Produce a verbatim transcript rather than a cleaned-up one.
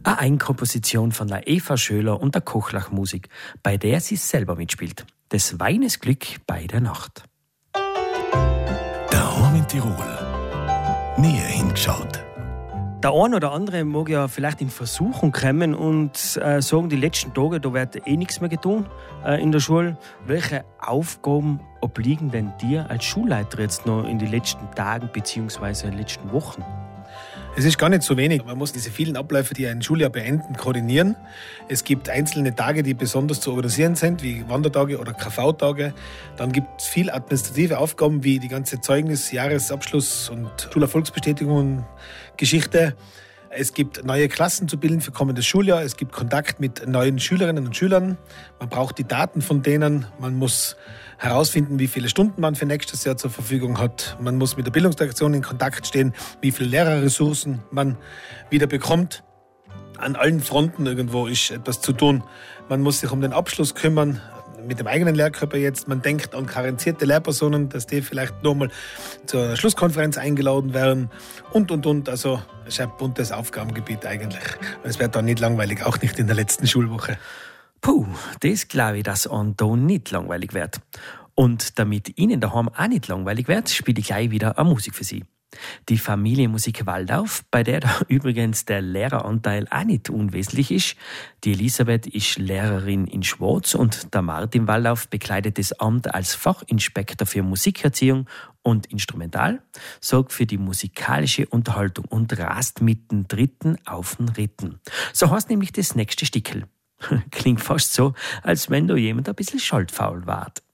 Eine Eigenkomposition von der Eva Schöler und der Kochlach-Musik, bei der sie selber mitspielt. Des Weines Glück bei der Nacht. Daheim in Tirol. Näher hingeschaut. Der eine oder andere mag ja vielleicht in Versuchung kommen und äh, sagen, die letzten Tage, da wird eh nichts mehr getan äh, in der Schule. Welche Aufgaben obliegen denn dir als Schulleiter jetzt noch in den letzten Tagen bzw. in den letzten Wochen? Es ist gar nicht so wenig. Man muss diese vielen Abläufe, die ein Schuljahr beenden, koordinieren. Es gibt einzelne Tage, die besonders zu organisieren sind, wie Wandertage oder K V-Tage. Dann gibt es viel administrative Aufgaben, wie die ganze Zeugnis-, Jahresabschluss- und Schulerfolgsbestätigung und Geschichte. Es gibt neue Klassen zu bilden für kommendes Schuljahr. Es gibt Kontakt mit neuen Schülerinnen und Schülern. Man braucht die Daten von denen. Man muss herausfinden, wie viele Stunden man für nächstes Jahr zur Verfügung hat. Man muss mit der Bildungsdirektion in Kontakt stehen, wie viele Lehrerressourcen man wieder bekommt. An allen Fronten irgendwo ist etwas zu tun. Man muss sich um den Abschluss kümmern, mit dem eigenen Lehrkörper jetzt. Man denkt an karenzierte Lehrpersonen, dass die vielleicht nochmal zur Schlusskonferenz eingeladen werden und, und, und. Also es ist ein buntes Aufgabengebiet eigentlich. Und es wird dann nicht langweilig, auch nicht in der letzten Schulwoche. Puh, das glaube ich, dass an da nicht langweilig wird. Und damit Ihnen daheim auch nicht langweilig wird, spiele ich gleich wieder eine Musik für Sie. Die Familienmusik Waldauf, bei der da übrigens der Lehreranteil auch nicht unwesentlich ist. Die Elisabeth ist Lehrerin in Schwarz und der Martin Waldauf bekleidet das Amt als Fachinspektor für Musikerziehung und Instrumental, sorgt für die musikalische Unterhaltung und rast mit den Dritten auf den Ritten. So heißt nämlich das nächste Stickel. Klingt fast so, als wenn da jemand ein bisschen schaltfaul wart.